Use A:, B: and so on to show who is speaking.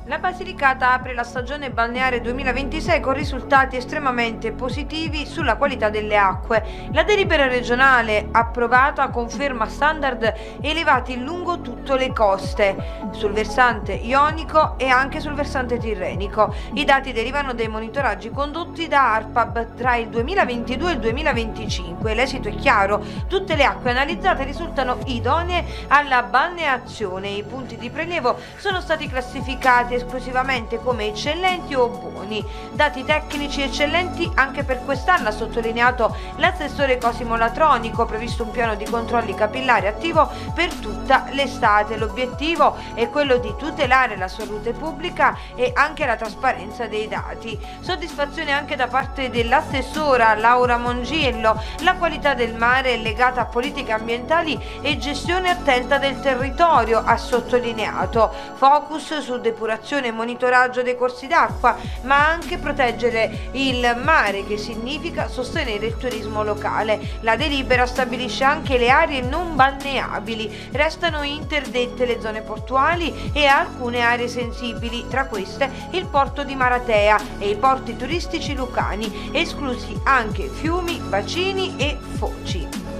A: La Basilicata apre la stagione balneare 2026 con risultati estremamente positivi sulla qualità delle acque. La delibera regionale approvata conferma standard elevati lungo tutte le coste, sul versante ionico e anche sul versante tirrenico. I dati derivano dai monitoraggi condotti da ARPAB tra il 2022 e il 2025. L'esito è chiaro: tutte le acque analizzate risultano idonee alla balneazione. I punti di prelievo sono stati classificati esclusivamente come eccellenti o buoni. Dati tecnici eccellenti anche per quest'anno, ha sottolineato l'assessore Cosimo Latronico. Previsto un piano di controlli capillari attivo per tutta l'estate. L'obiettivo è quello di tutelare la salute pubblica e anche la trasparenza dei dati. Soddisfazione anche da parte dell'assessora Laura Mongiello. La qualità del mare è legata a politiche ambientali e gestione attenta del territorio, ha sottolineato. Focus su depurazione e monitoraggio dei corsi d'acqua, ma anche proteggere il mare, che significa sostenere il turismo locale. La delibera stabilisce anche le aree non balneabili. Restano interdette le zone portuali e alcune aree sensibili, tra queste il porto di Maratea e i porti turistici lucani, esclusi anche fiumi, bacini e foci.